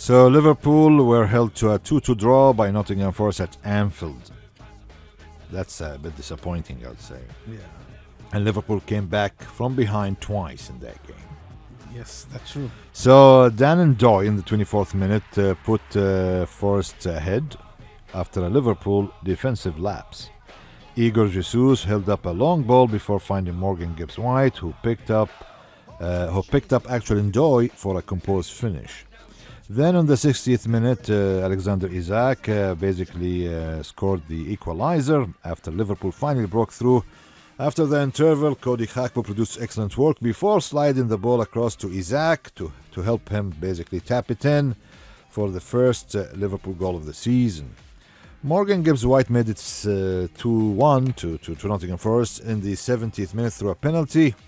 So Liverpool were held to a 2-2 draw by Nottingham Forest at Anfield. That's a bit disappointing, I'd say. Yeah. And Liverpool came back from behind twice in that game. Yes, that's true. So Dan and Doy in the 24th minute put Forest ahead after a Liverpool defensive lapse. Igor Jesus held up a long ball before finding Morgan Gibbs-White, who picked up actually Ndoye for a composed finish. Then on the 60th minute, Alexander Isak basically scored the equalizer after Liverpool finally broke through. After the interval, Cody Gakpo produced excellent work before sliding the ball across to Isak to help him basically tap it in for the first Liverpool goal of the season. Morgan Gibbs-White made it 2-1 to Nottingham Forest in the 70th minute through a penalty.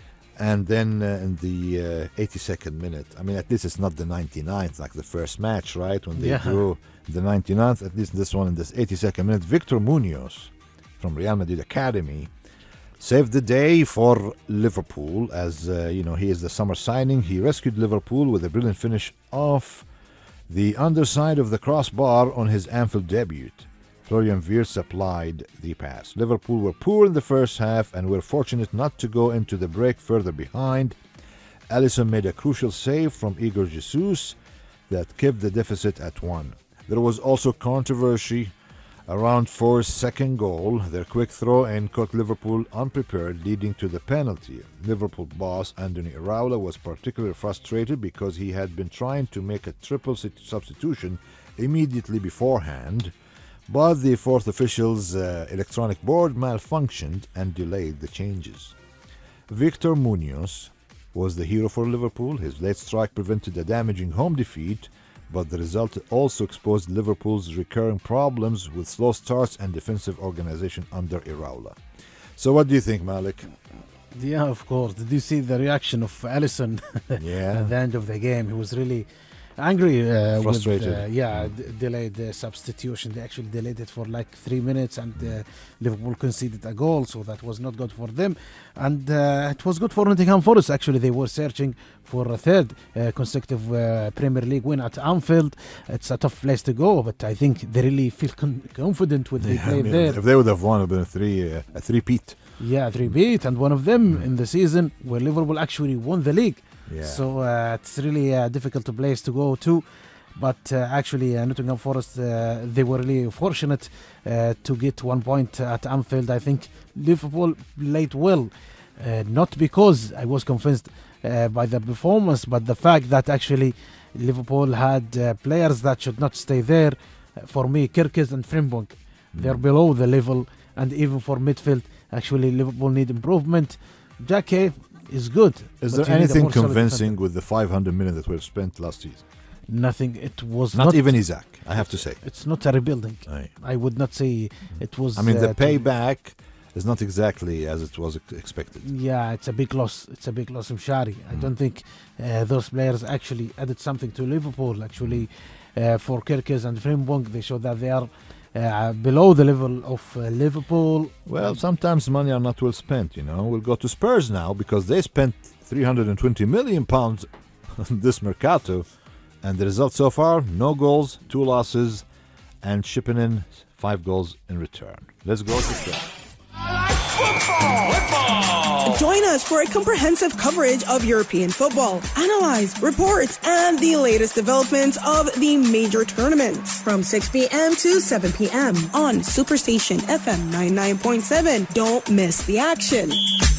And then in the 82nd minute, I mean, at least it's not the 99th like the first match, right? When they drew the 99th, at least this one in this 82nd minute, Victor Munoz from Real Madrid Academy saved the day for Liverpool as, he is the summer signing. He rescued Liverpool with a brilliant finish off the underside of the crossbar on his Anfield debut. Florian Wirtz applied the pass. Liverpool were poor in the first half and were fortunate not to go into the break further behind. Alisson made a crucial save from Igor Jesus that kept the deficit at 1. There was also controversy around Forest's second goal. Their quick throw-in caught Liverpool unprepared, leading to the penalty. Liverpool boss Andoni Iraola was particularly frustrated because he had been trying to make a triple substitution immediately beforehand, but the fourth official's electronic board malfunctioned and delayed the changes. Victor Munoz was the hero for Liverpool. His late strike prevented a damaging home defeat, but the result also exposed Liverpool's recurring problems with slow starts and defensive organization under Iraola. So what do you think, Malik? Yeah, of course. Did you see the reaction of Alisson at the end of the game? He was really angry, frustrated. Delayed the substitution. They actually delayed it for like 3 minutes, and Liverpool conceded a goal, so that was not good for them. And it was good for Nottingham Forest. Actually, they were searching for a third consecutive Premier League win at Anfield. It's a tough place to go, but I think they really feel confident with the play there. If they would have won, it would have been a three-peat. Yeah, three-peat, and one of them in the season where Liverpool actually won the league. Yeah. So it's really a difficult place to go to. But actually, Nottingham Forest, they were really fortunate to get 1 point at Anfield. I think Liverpool played well, not because I was convinced by the performance, but the fact that actually Liverpool had players that should not stay there. For me, Kerkez and Frimpong, they're below the level. And even for midfield, actually Liverpool need improvement. Jake is good. Is there anything convincing with the 500 million that were spent last season? Nothing. It was not even Isak, I have to say. It's not a rebuilding. I would not say it was. I mean, the payback is not exactly as it was expected. Yeah, it's a big loss. It's a big loss of Shari. I don't think those players actually added something to Liverpool. Actually, for Kerkez and Frimpong, they show that they are below the level of Liverpool. Well, sometimes money are not well spent, We'll go to Spurs now because they spent £320 million on this Mercato, and the result so far, no goals, 2 losses, and shipping in 5 goals in return. Let's go to Spurs. Football! Join us for a comprehensive coverage of European football, analyze, reports, and the latest developments of the major tournaments from 6 p.m. to 7 p.m. on Superstation FM 99.7. Don't miss the action.